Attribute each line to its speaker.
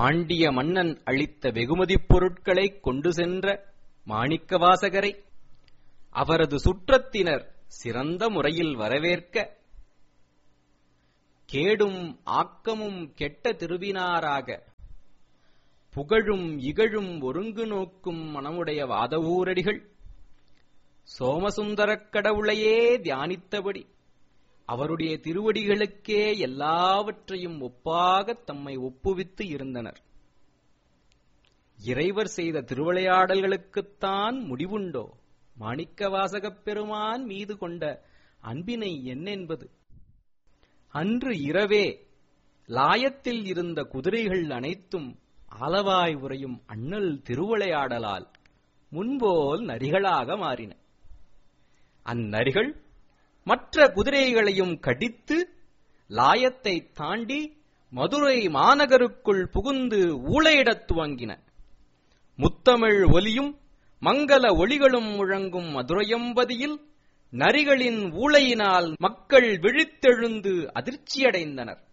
Speaker 1: பாண்டிய மன்னன் அளித்த வெகுமதிப் பொருட்களை கொண்டு சென்ற மாணிக்கவாசகரை அவரது சுற்றத்தினர் சிறந்த முறையில் வரவேற்க, கேடும் ஆக்கமும் கெட்ட திருவினாராக புகழும் இகழும் ஒருங்கு நோக்கும் மனமுடைய வாதவூரடிகள் சோமசுந்தரக் கடவுளையே தியானித்தபடி அவருடைய திருவடிகளுக்கே எல்லாவற்றையும் ஒப்பாகத் தம்மை ஒப்புவித்து இருந்தனர். இறைவர் செய்த திருவிளையாடல்களுக்குத்தான் முடிவுண்டோ? மாணிக்கவாசகப் பெருமான் மீது கொண்ட அன்பினை என்னென்பது? அன்று இரவே லாயத்தில் இருந்த குதிரைகள் அனைத்தும் ஆலவாய் உறையும் அண்ணல் திருவிளையாடலால் முன்போல் நரிகளாக மாறின. அந்நரிகள் மற்ற குதிரைகளையும் கடித்து லாயத்தை தாண்டி மதுரை மாநகருக்குள் புகுந்து ஊளையிடத் துவங்கின. முத்தமிழ் ஒலியும் மங்கள ஒளிகளும் முழங்கும் மதுரையம்பதியில் நரிகளின் ஊளையினால் மக்கள் விழித்தெழுந்து அதிர்ச்சியடைந்தனர்.